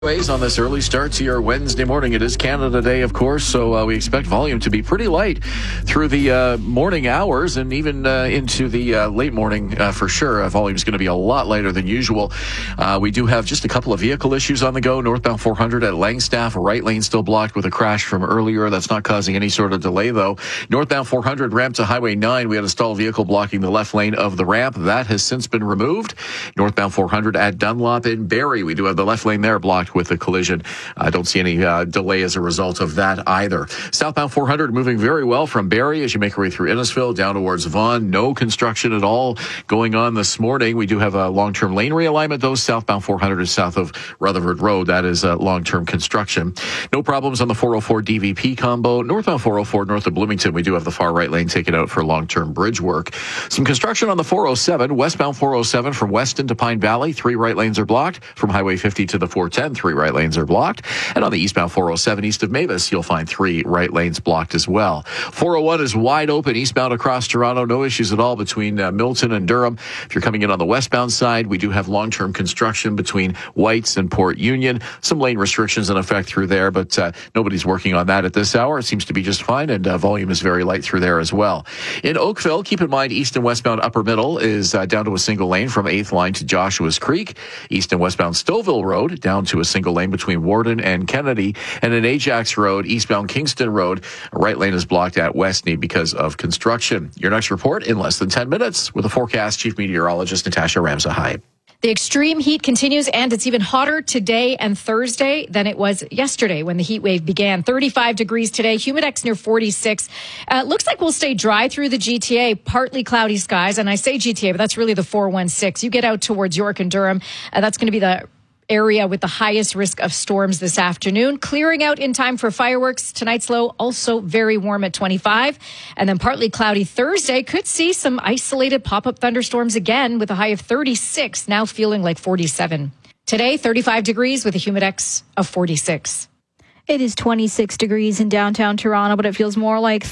On this early start to your Wednesday morning. It is Canada Day, of course, so we expect volume to be pretty light through the morning hours and even into the late morning for sure. Volume is going to be a lot lighter than usual. We do have just a couple of vehicle issues on the go. Northbound 400 at Langstaff, right lane still blocked with a crash from earlier. That's not causing any sort of delay, though. Northbound 400 ramp to Highway 9, we had a stalled vehicle blocking the left lane of the ramp. That has since been removed. Northbound 400 at Dunlop in Barrie, we do have the left lane there blocked with the collision. I don't see any delay as a result of that either. Southbound 400 moving very well from Barrie as you make your way through Innisfil down towards Vaughan. No construction at all going on this morning. We do have a long-term lane realignment, though. Southbound 400 is south of Rutherford Road. That is long-term construction. No problems on the 404 DVP combo. Northbound 404 north of Bloomington, we do have the far right lane taken out for long-term bridge work. Some construction on the 407. Westbound 407 from Weston to Pine Valley. 3 right lanes are blocked. From Highway 50 to the 410, 3 right lanes are blocked. And on the eastbound 407 east of Mavis, you'll find 3 right lanes blocked as well. 401 is wide open eastbound across Toronto. No issues at all between Milton and Durham. If you're coming in on the westbound side, we do have long-term construction between Whites and Port Union. Some lane restrictions in effect through there, but nobody's working on that at this hour. It seems to be just fine, and volume is very light through there as well. In Oakville, keep in mind east and westbound upper middle is down to a single lane from 8th line to Joshua's Creek. East and westbound Stouffville Road down to a single lane between Warden and Kennedy. And in Ajax Road, eastbound Kingston Road, a right lane is blocked at Westney because of construction. Your next report in less than 10 minutes with a forecast. Chief Meteorologist Natasha Ramsahai. The extreme heat continues, and it's even hotter today and Thursday than it was yesterday when the heat wave began. 35 degrees today, humidex near 46. Looks like we'll stay dry through the GTA, partly cloudy skies. And I say GTA, but that's really the 416. You get out towards York and Durham, that's going to be the area with the highest risk of storms this afternoon. Clearing out in time for fireworks. Tonight's low also very warm at 25. And then partly cloudy Thursday. Could see some isolated pop-up thunderstorms again with a high of 36, now feeling like 47. Today, 35 degrees with a humidex of 46. It is 26 degrees in downtown Toronto, but it feels more like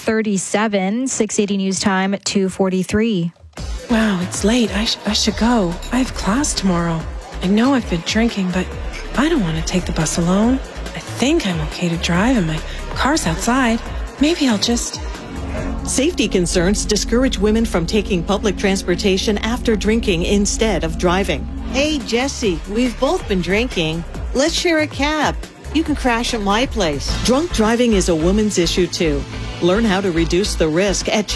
37. 680 News Time at 2:43. Wow, it's late. I should go. I have class tomorrow. I know I've been drinking, but I don't want to take the bus alone. I think I'm okay to drive and my car's outside. Maybe I'll just... Safety concerns discourage women from taking public transportation after drinking instead of driving. Hey, Jesse, we've both been drinking. Let's share a cab. You can crash at my place. Drunk driving is a woman's issue, too. Learn how to reduce the risk at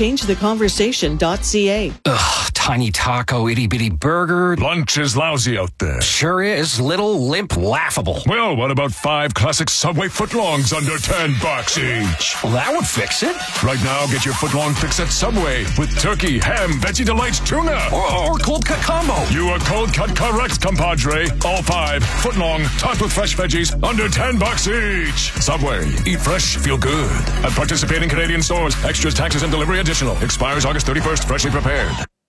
changetheconversation.ca. Ugh, tiny taco, itty-bitty burger. Lunch is lousy out there. Sure is. Little, limp, laughable. Well, what about 5 classic Subway footlongs under $10 each? Well, that would fix it. Right now, get your footlong fix at Subway with turkey, ham, Veggie Delights, tuna. Or cold cut combo. You are cold cut correct, compadre. All 5 footlong, topped with fresh veggies, under $10 each. Subway. Eat fresh, feel good. At participating Canadian stores. Extras, taxes, and delivery additional. Expires August 31st. Freshly prepared.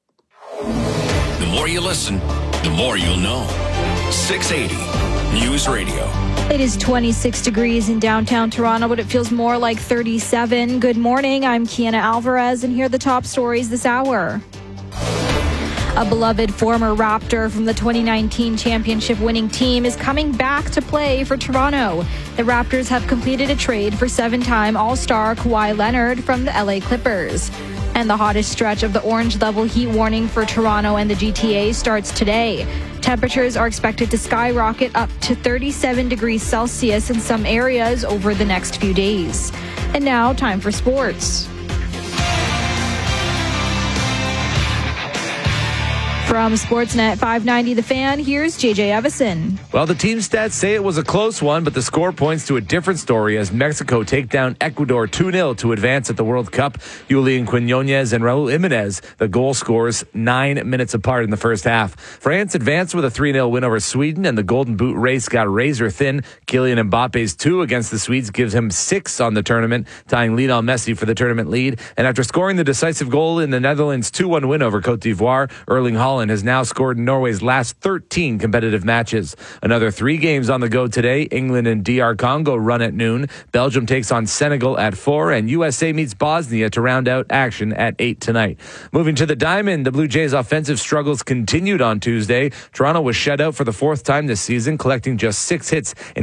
The more you listen, the more you'll know. 680 News Radio. It is 26 degrees in downtown Toronto, but it feels more like 37. Good morning. I'm Kiana Alvarez, and here are the top stories this hour. A beloved former Raptor from the 2019 championship winning team is coming back to play for Toronto. The Raptors have completed a trade for 7-time All-Star Kawhi Leonard from the LA Clippers. And the hottest stretch of the orange level heat warning for Toronto and the GTA starts today. Temperatures are expected to skyrocket up to 37 degrees Celsius in some areas over the next few days. And now, time for sports. From Sportsnet 590 The Fan, here's JJ Evison. Well, the team stats say it was a close one, but the score points to a different story as Mexico take down Ecuador 2-0 to advance at the World Cup. Julian Quinones and Raul Jimenez, the goal scorers 9 minutes apart in the first half. France advanced with a 3-0 win over Sweden, and the Golden Boot race got razor thin. Kylian Mbappe's 2 against the Swedes gives him 6 on the tournament, tying Lionel Messi for the tournament lead. And after scoring the decisive goal in the Netherlands' 2-1 win over Cote d'Ivoire, Erling Haaland Haaland has now scored in Norway's last 13 competitive matches. Another 3 games on the go today. England and DR Congo run at noon. Belgium takes on Senegal at 4, and USA meets Bosnia to round out action at 8 tonight. Moving to the Diamond, the Blue Jays' offensive struggles continued on Tuesday. Toronto was shut out for the 4th time this season, collecting just 6 hits in